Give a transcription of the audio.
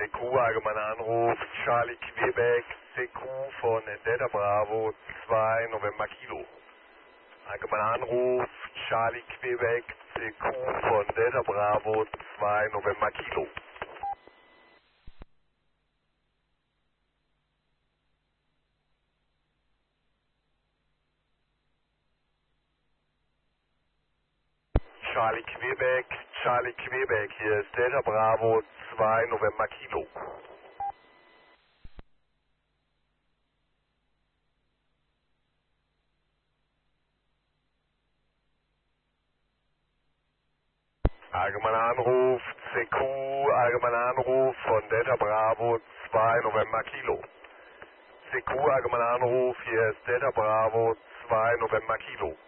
CQ, allgemeiner Anruf, Charlie Quebec, CQ von Delta Bravo 2 November Kilo. Allgemeiner Anruf, Charlie Quebec, CQ von Delta Bravo 2 November Kilo. Charlie Quebec, hier ist Delta Bravo 2 November Kilo. Allgemeiner Anruf, CQ, allgemeiner Anruf von Delta Bravo 2 November Kilo. CQ, allgemeiner Anruf, hier ist Delta Bravo 2 November Kilo.